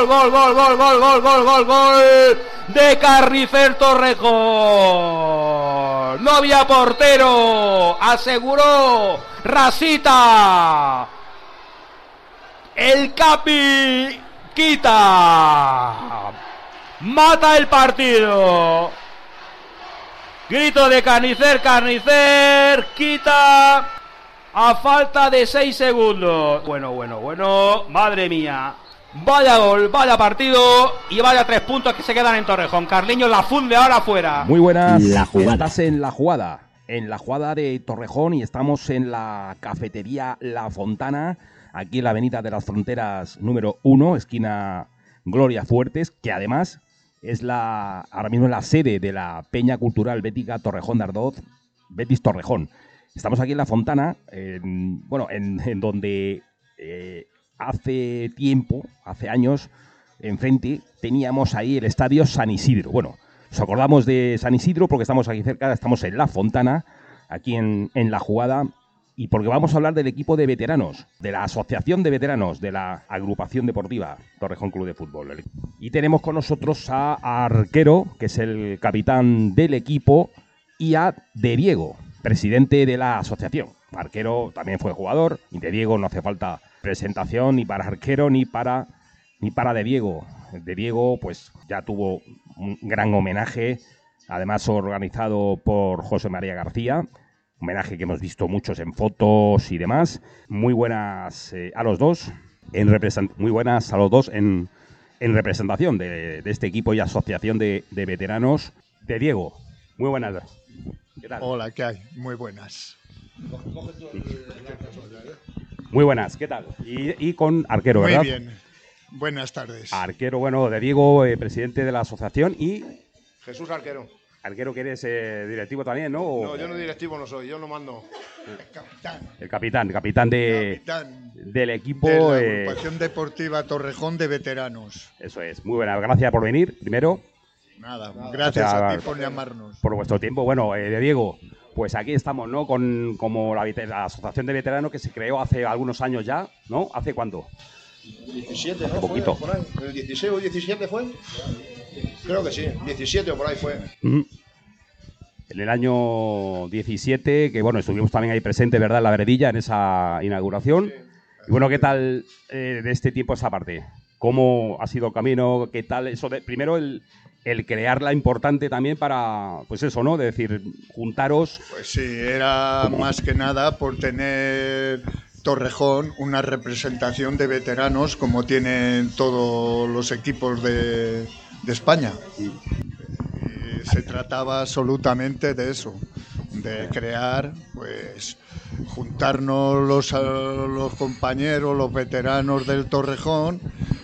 Gol, gol, gol, gol, gol, gol, gol, gol de Carnicer Torrejón. No había portero, aseguró Rasita. El Capi quita, mata el partido. Grito de Carnicer, Carnicer quita a falta de 6 segundos. Bueno, madre mía. Vaya gol, vaya partido y vaya 3 puntos que se quedan en Torrejón. Carliños la funde ahora afuera. Muy buenas, estás en la jugada de Torrejón y estamos en la cafetería La Fontana, aquí en la avenida de las Fronteras número 1, esquina Gloria Fuertes, que además es ahora mismo la sede de la Peña Cultural Bética Torrejón de Ardoz, Betis Torrejón. Estamos aquí en La Fontana, en donde hace años, enfrente teníamos ahí el estadio San Isidro. Bueno, nos acordamos de San Isidro porque estamos aquí cerca, estamos en La Fontana, aquí en la jugada, y porque vamos a hablar del equipo de veteranos, de la asociación de veteranos, de la agrupación deportiva Torrejón Club de Fútbol. Y tenemos con nosotros a Arquero, que es el capitán del equipo, y a De Diego, presidente de la asociación. Arquero también fue jugador, y De Diego no hace falta presentación ni para Arquero ni para De Diego. De Diego pues ya tuvo un gran homenaje, además organizado por José María García, homenaje que hemos visto muchos en fotos y demás. Muy buenas a los dos en representación de este equipo y asociación de veteranos. De Diego, muy buenas. ¿Qué tal? Hola, ¿qué hay? Muy buenas. Muy buenas, ¿qué tal? Y con Arquero, ¿verdad? Muy bien, buenas tardes. Arquero, bueno, De Diego, presidente de la asociación, y Jesús Arquero. Arquero, que eres directivo también, ¿no? No, yo no directivo no soy, yo no mando. El capitán del equipo. De la agrupación deportiva Torrejón de veteranos. Eso es, muy buena, gracias por venir, primero. Nada, gracias a ti por llamarnos. Por vuestro tiempo. Bueno, De Diego, pues aquí estamos, ¿no? Como la asociación de veteranos que se creó hace algunos años ya, ¿no? ¿Hace cuánto? 17, hace ¿no? Poquito. Fue por ahí. ¿El 16 o 17 fue? Creo que sí, 17 o por ahí fue. En el año 17, que bueno, estuvimos también ahí presentes, ¿verdad? En la veredilla, en esa inauguración. Sí. Y bueno, ¿qué tal de este tiempo esa parte? ¿Cómo ha sido el camino? ¿Qué tal eso de primero el crearla importante también para, pues eso, ¿no? De decir, juntaros. Pues sí, era más que nada por tener Torrejón una representación de veteranos como tienen todos los equipos de España. Y se trataba absolutamente de eso, de crear, pues, juntarnos los compañeros, los veteranos del Torrejón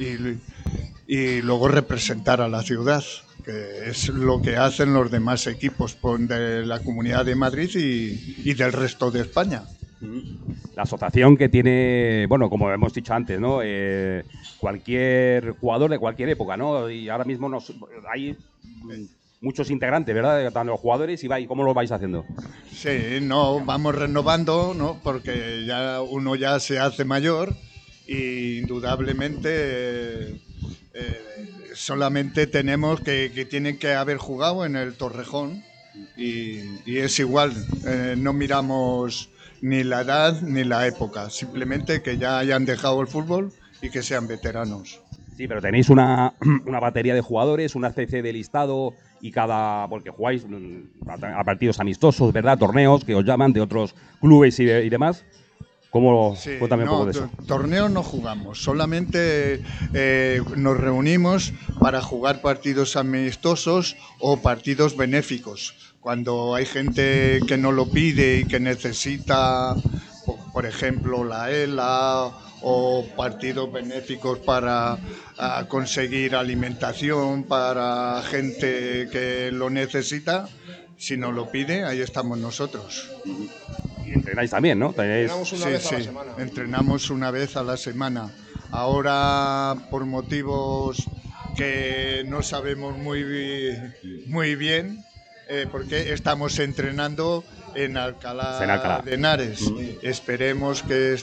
y luego representar a la ciudad, que es lo que hacen los demás equipos de la Comunidad de Madrid y del resto de España. La asociación que tiene, bueno, como hemos dicho antes, ¿no? Cualquier jugador de cualquier época, ¿no? Y ahora mismo hay muchos integrantes, ¿verdad? Tanto los jugadores y ¿cómo lo vais haciendo? Sí, no, vamos renovando, ¿no? Porque ya uno ya se hace mayor y indudablemente solamente tenemos que tienen que haber jugado en el Torrejón y es igual, no miramos ni la edad ni la época, simplemente que ya hayan dejado el fútbol y que sean veteranos. Sí, pero tenéis una batería de jugadores, una especie de listado y porque jugáis a partidos amistosos, ¿verdad? Torneos que os llaman de otros clubes y demás. ¿Cómo? Sí, cuéntame un poco de eso. Torneos no jugamos, solamente nos reunimos para jugar partidos amistosos o partidos benéficos. Cuando hay gente que no lo pide y que necesita, por ejemplo, la ELA o partidos benéficos para conseguir alimentación para gente que lo necesita, si nos lo pide, ahí estamos nosotros. Y entrenáis también, ¿no? Entrenamos una vez a la semana. Entrenamos una vez a la semana. Ahora, por motivos que no sabemos muy bien, porque estamos entrenando en Alcalá de Henares. Esperemos que